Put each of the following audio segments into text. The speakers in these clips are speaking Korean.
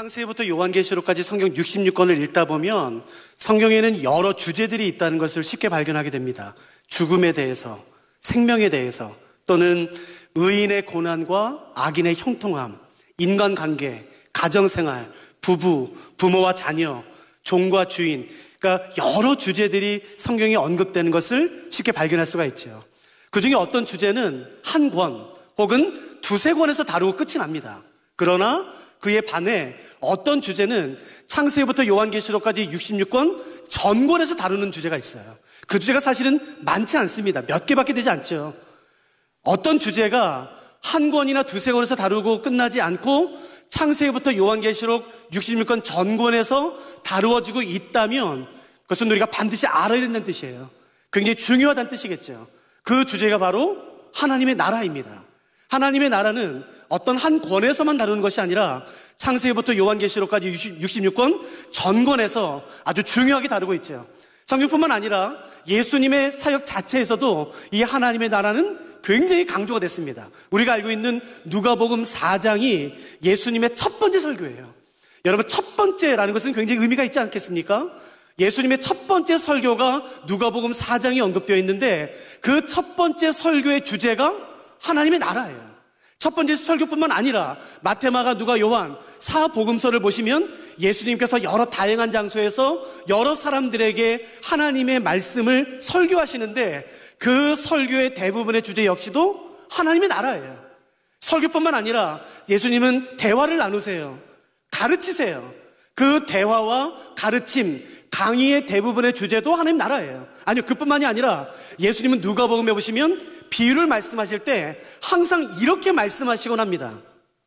창세기부터 요한계시록까지 성경 66권을 읽다 보면 성경에는 여러 주제들이 있다는 것을 쉽게 발견하게 됩니다. 죽음에 대해서, 생명에 대해서, 또는 의인의 고난과 악인의 형통함, 인간관계, 가정생활, 부부, 부모와 자녀, 종과 주인, 그러니까 여러 주제들이 성경에 언급되는 것을 쉽게 발견할 수가 있죠. 그 중에 어떤 주제는 한 권 혹은 두세 권에서 다루고 끝이 납니다. 그러나 그에 반해 어떤 주제는 창세기부터 요한계시록까지 66권 전권에서 다루는 주제가 있어요. 그 주제가 사실은 많지 않습니다. 몇 개밖에 되지 않죠. 어떤 주제가 한 권이나 두세 권에서 다루고 끝나지 않고 창세기부터 요한계시록 66권 전권에서 다루어지고 있다면 그것은 우리가 반드시 알아야 된다는 뜻이에요. 굉장히 중요하다는 뜻이겠죠. 그 주제가 바로 하나님의 나라입니다. 하나님의 나라는 어떤 한 권에서만 다루는 것이 아니라 창세기부터 요한계시록까지 66권 전권에서 아주 중요하게 다루고 있죠. 성경뿐만 아니라 예수님의 사역 자체에서도 이 하나님의 나라는 굉장히 강조가 됐습니다. 우리가 알고 있는 누가복음 4장이 예수님의 첫 번째 설교예요. 여러분, 첫 번째라는 것은 굉장히 의미가 있지 않겠습니까? 예수님의 첫 번째 설교가 누가복음 4장이 언급되어 있는데 그 첫 번째 설교의 주제가 하나님의 나라예요. 첫 번째 설교뿐만 아니라 마태, 마가, 누가, 요한 사복음서를 보시면 예수님께서 여러 다양한 장소에서 여러 사람들에게 하나님의 말씀을 설교하시는데 그 설교의 대부분의 주제 역시도 하나님의 나라예요. 설교뿐만 아니라 예수님은 대화를 나누세요. 가르치세요. 그 대화와 가르침, 강의의 대부분의 주제도 하나님 나라예요. 아니요, 그뿐만이 아니라 예수님은 누가복음에 보시면 비유를 말씀하실 때 항상 이렇게 말씀하시곤 합니다.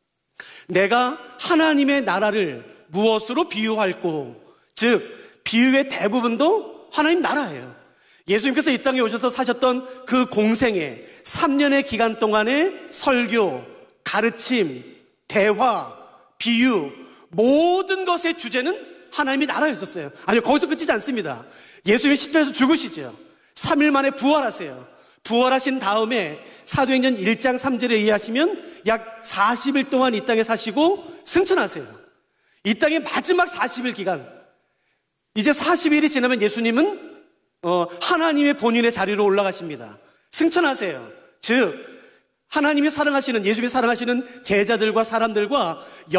내가 하나님의 나라를 무엇으로 비유할꼬? 즉 비유의 대부분도 하나님 나라예요. 예수님께서 이 땅에 오셔서 사셨던 그 공생애 3년의 기간 동안의 설교, 가르침, 대화, 비유 모든 것의 주제는 하나님의 나라였었어요. 아니요, 거기서 끝이지 않습니다. 예수님이 십자가에서 죽으시죠. 3일 만에 부활하세요. 부활하신 다음에 사도행전 1장 3절에 의하시면 약 40일 동안 이 땅에 사시고 승천하세요. 이 땅의 마지막 40일 기간, 이제 40일이 지나면 예수님은 하나님의 본인의 자리로 올라가십니다. 승천하세요. 즉 하나님이 사랑하시는, 예수님이 사랑하시는 제자들과 사람들과